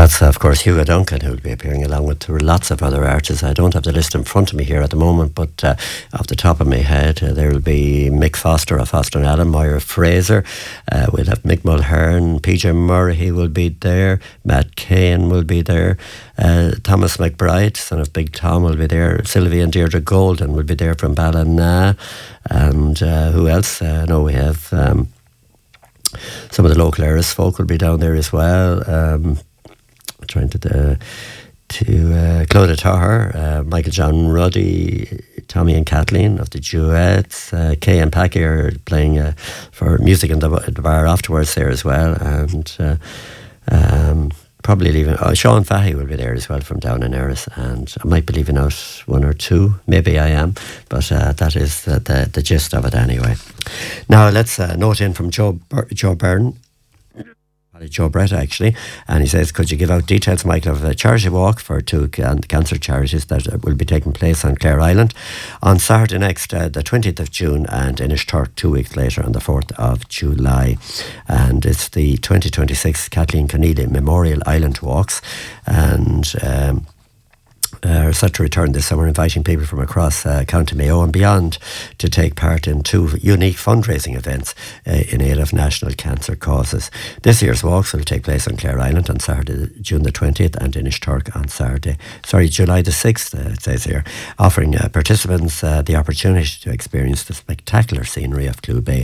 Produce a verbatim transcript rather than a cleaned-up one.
that's, of course, Hugo Duncan, who will be appearing along with lots of other artists. I don't have the list in front of me here at the moment, but uh, off the top of my head, uh, there will be Mick Foster of Foster and Allen, Moira Fraser. Uh, we'll have Mick Mulhern, P J Murray will be there, Matt Cain will be there, uh, Thomas McBride, son of Big Tom, will be there. Sylvia and Deirdre Golden will be there from Ballina. And uh, who else? Uh, no, we have um, some of the local Eris folk will be down there as well. Um, trying to uh, to uh, Clodagh Tahar, uh, Michael John Ruddy, Tommy and Kathleen of the Duets, uh, Kay and Packy are playing uh, for music in the, the bar afterwards there as well, and uh, um, probably leaving, oh, Sean Fahy will be there as well from down in Eris, and I might be leaving out one or two, maybe I am, but uh, that is the, the, the gist of it anyway. Now let's uh, note in from Joe, Bur- Joe Byrne, Joe Brett actually, and he says, could you give out details, Michael, of a charity walk for two can- cancer charities that will be taking place on Clare Island on Saturday next, uh, the twentieth of June, and Inishturk two weeks later on the fourth of July. And it's the twenty twenty-six Kathleen Conneely Memorial Island Walks, and um, are set to return this summer, inviting people from across uh, County Mayo and beyond to take part in two unique fundraising events uh, in aid of national cancer causes. This year's walks will take place on Clare Island on Saturday, June the twentieth, and in Inishturk on Saturday, sorry, July the sixth, uh, it says here, offering uh, participants uh, the opportunity to experience the spectacular scenery of Clew Bay